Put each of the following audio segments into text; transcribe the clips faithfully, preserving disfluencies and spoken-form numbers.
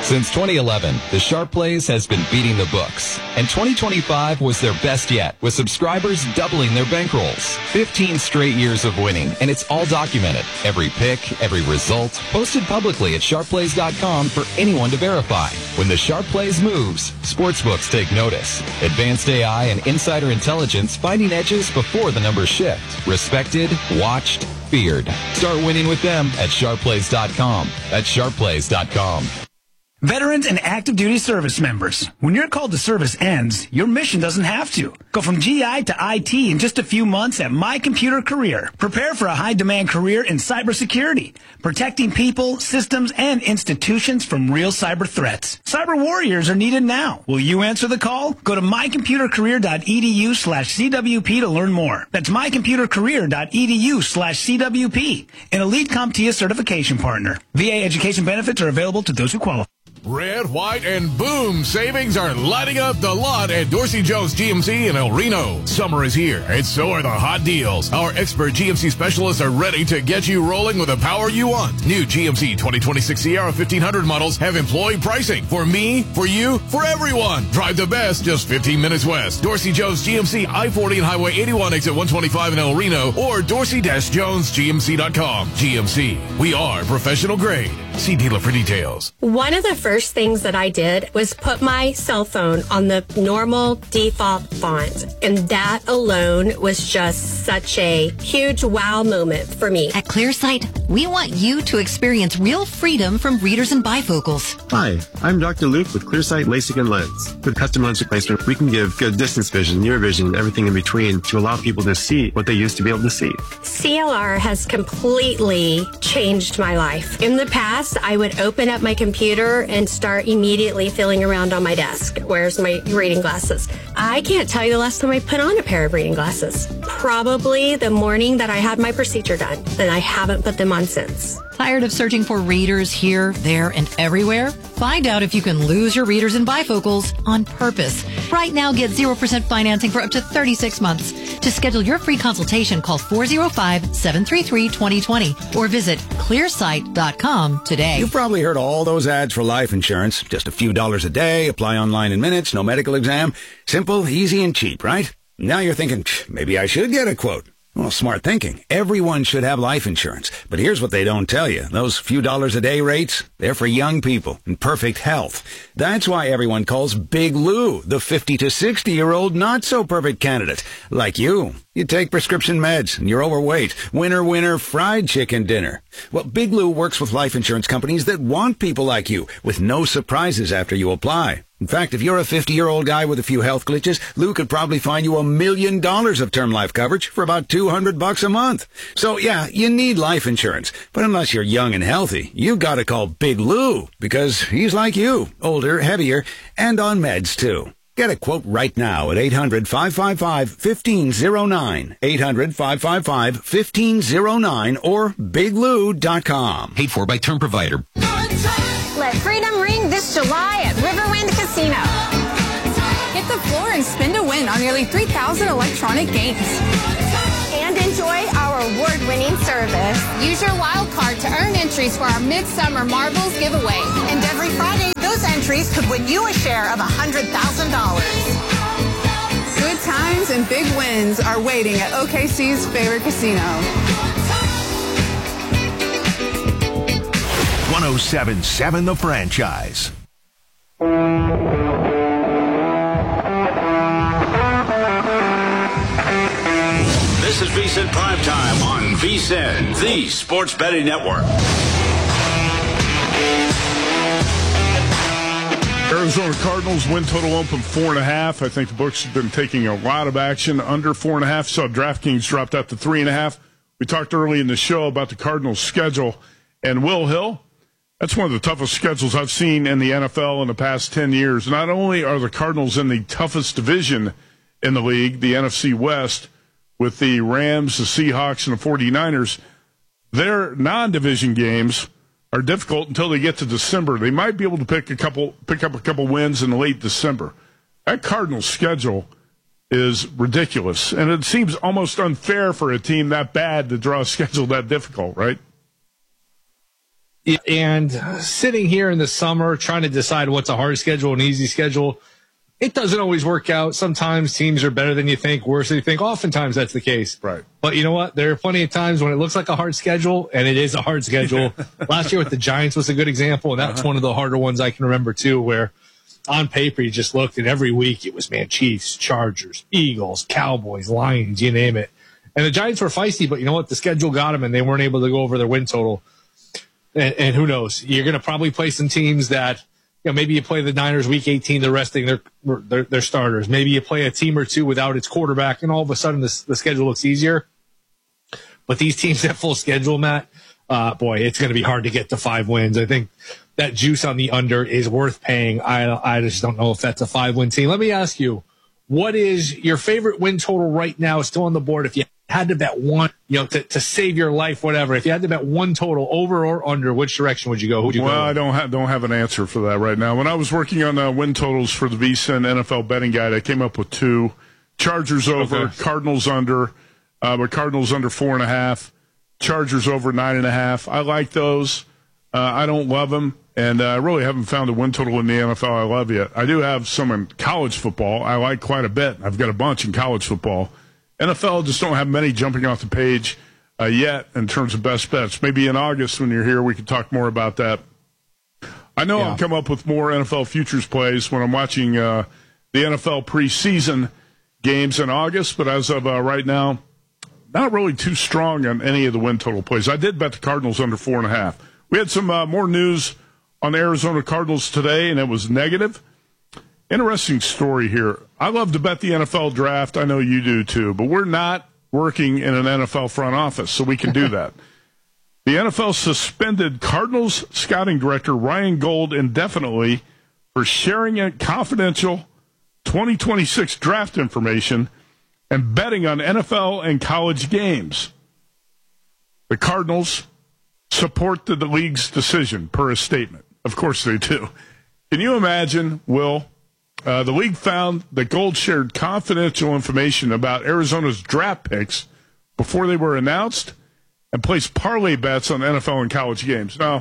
Since twenty eleven, the Sharp Plays has been beating the books, and twenty twenty-five was their best yet, with subscribers doubling their bankrolls. fifteen straight years of winning, and it's all documented. Every pick, every result, posted publicly at sharp plays dot com for anyone to verify. When the Sharp Plays moves, sportsbooks take notice. Advanced A I and insider intelligence finding edges before the numbers shift. Respected, watched, feared. Start winning with them at sharp plays dot com. That's sharp plays dot com. Veterans and active duty service members, when your call to service ends, your mission doesn't have to. Go from G I to I T in just a few months at My Computer Career. Prepare for a high-demand career in cybersecurity, protecting people, systems, and institutions from real cyber threats. Cyber warriors are needed now. Will you answer the call? Go to my computer career dot e d u slash C W P to learn more. That's my computer career dot e d u slash C W P, an elite CompTIA certification partner. V A education benefits are available to those who qualify. Red, white, and boom savings are lighting up the lot at Dorsey Jones G M C in El Reno. Summer is here, and so are the hot deals. Our expert G M C specialists are ready to get you rolling with the power you want. New G M C twenty twenty-six Sierra fifteen hundred models have employee pricing. For me, for you, for everyone. Drive the best just fifteen minutes west. Dorsey Jones G M C, I forty and Highway eighty-one, exit one twenty-five in El Reno, or dorsey dash jones g m c dot com. G M C, we are professional grade. See dealer for details. One of the first things that I did was put my cell phone on the normal default font, and that alone was just such a huge wow moment for me. At ClearSight, we want you to experience real freedom from readers and bifocals. Hi, I'm Doctor Luke with ClearSight LASIK and Lens. With custom lens replacement, we can give good distance vision, near vision, and everything in between to allow people to see what they used to be able to see. C L R has completely changed my life. In the past, I would open up my computer and start immediately feeling around on my desk. Where's my reading glasses? I can't tell you the last time I put on a pair of reading glasses. Probably the morning that I had my procedure done. Then I haven't put them on since. Tired of searching for readers here, there, and everywhere? Find out if you can lose your readers and bifocals on purpose. Right now, get zero percent financing for up to thirty-six months. To schedule your free consultation, call four oh five, seven three three, two oh two oh or visit clear sight dot com today. You've probably heard all those ads for life insurance. Just a few dollars a day, apply online in minutes, no medical exam. Simple, easy, and cheap, right? Now you're thinking, maybe I should get a quote. Well, smart thinking. Everyone should have life insurance. But here's what they don't tell you. Those few dollars a day rates, they're for young people in perfect health. That's why everyone calls Big Lou the fifty to sixty year old not so perfect candidate. Like you. You take prescription meds and you're overweight. Winner, winner, fried chicken dinner. Well, Big Lou works with life insurance companies that want people like you with no surprises after you apply. In fact, if you're a fifty-year-old guy with a few health glitches, Lou could probably find you a million dollars of term life coverage for about two hundred bucks a month. So yeah, you need life insurance. But unless you're young and healthy, you gotta call Big Lou because he's like you, older, heavier, and on meds too. Get a quote right now at eight hundred, five five five, one five zero nine, eight hundred, five five five, one five zero nine or big lou dot com. Paid for by term provider. Let freedom ring this July at Riverwind Casino. Hit the floor and spin to win on nearly three thousand electronic games. And enjoy our award-winning service. Use your wild card to earn entries for our Midsummer Marbles giveaway. And every Friday, those entries could win you a share of one hundred thousand dollars. Good times and big wins are waiting at O K C's favorite casino. one oh seven point seven The Franchise. This is V S I N Primetime on V S I N, the Sports Betting Network. Arizona Cardinals win total open four and a half. I think the books have been taking a lot of action under four and a half. So DraftKings dropped out to three and a half. We talked early in the show about the Cardinals' schedule, and Will Hill, that's one of the toughest schedules I've seen in the N F L in the past ten years. Not only are the Cardinals in the toughest division in the league, the N F C West, with the Rams, the Seahawks, and the forty-niners, their non-division games are difficult until they get to December. They might be able to pick a couple, pick up a couple wins in late December. That Cardinals schedule is ridiculous, and it seems almost unfair for a team that bad to draw a schedule that difficult, right? And sitting here in the summer trying to decide what's a hard schedule and easy schedule, it doesn't always work out. Sometimes teams are better than you think, worse than you think. Oftentimes that's the case. Right. But you know what? There are plenty of times when it looks like a hard schedule, and it is a hard schedule. Last year with the Giants was a good example, and that's uh-huh. one of the harder ones I can remember too, where on paper you just looked, and every week it was, man, Chiefs, Chargers, Eagles, Cowboys, Lions, you name it. And the Giants were feisty, but you know what? The schedule got them, and they weren't able to go over their win total. And, and who knows? You're going to probably play some teams that, you know, maybe you play the Niners week eighteen, they're resting their, their, their starters. Maybe you play a team or two without its quarterback, and all of a sudden the, the schedule looks easier. But these teams have full schedule, Matt. Uh, boy, it's going to be hard to get to five wins. I think that juice on the under is worth paying. I, I just don't know if that's a five-win team. Let me ask you, what is your favorite win total right now still on the board? If you had to bet one, you know, to, to save your life, whatever. If you had to bet one total, over or under, which direction would you go? Who'd you well, go I don't have don't have an answer for that right now. When I was working on uh, win totals for the VSiN N F L betting guide, I came up with two: Chargers over, okay. Cardinals under, uh, but Cardinals under four and a half, Chargers over nine and a half. I like those. Uh, I don't love them, and uh, I really haven't found a win total in the N F L I love yet. I do have some in college football. I like quite a bit. I've got a bunch in college football. N F L just don't have many jumping off the page uh, yet in terms of best bets. Maybe in August when you're here, we can talk more about that. I know yeah. I'll come up with more N F L futures plays when I'm watching uh, the N F L preseason games in August, but as of uh, right now, not really too strong on any of the win total plays. I did bet the Cardinals under four and a half. We had some uh, more news on the Arizona Cardinals today, and it was negative. Interesting story here. I love to bet the N F L draft. I know you do too, but we're not working in an N F L front office, so we can do that. The N F L suspended Cardinals scouting director Ryan Gold indefinitely for sharing a confidential twenty twenty-six draft information and betting on N F L and college games. The Cardinals support the, the league's decision, per a statement. Of course they do. Can you imagine, Will? Uh, the league found that Gold shared confidential information about Arizona's draft picks before they were announced and placed parlay bets on N F L and college games. Now,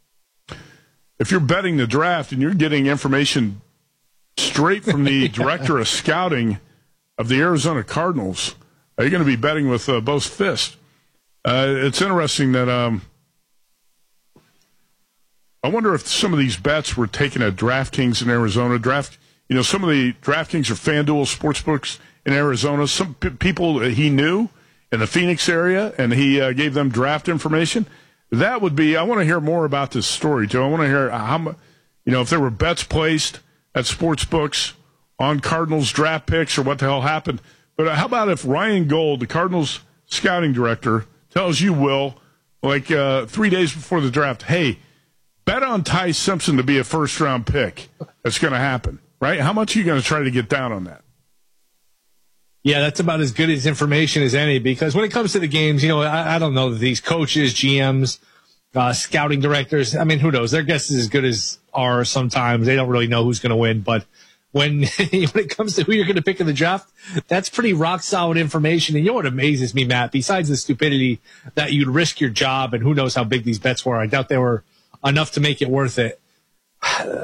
if you're betting the draft and you're getting information straight from the director of scouting of the Arizona Cardinals, are you going to be betting with uh, both fists? Uh, it's interesting that um, I wonder if some of these bets were taken at DraftKings in Arizona. Draft, you know, some of the DraftKings or FanDuel sportsbooks in Arizona, some p- people he knew in the Phoenix area, and he uh, gave them draft information. That would be, I want to hear more about this story, Joe. I want to hear how much, you know, if there were bets placed at sportsbooks on Cardinals draft picks or what the hell happened. But how about if Ryan Gold, the Cardinals scouting director, tells you, Will, like uh, three days before the draft, hey, bet on Ty Simpson to be a first-round pick. That's going to happen, right? How much are you going to try to get down on that? Yeah, that's about as good as information as any, because when it comes to the games, you know, I, I don't know that these coaches, G Ms, uh, scouting directors, I mean, who knows? Their guess is as good as ours sometimes. They don't really know who's going to win. But when, when it comes to who you're going to pick in the draft, that's pretty rock-solid information. And you know what amazes me, Matt, besides the stupidity that you'd risk your job, and who knows how big these bets were. I doubt they were enough to make it worth it.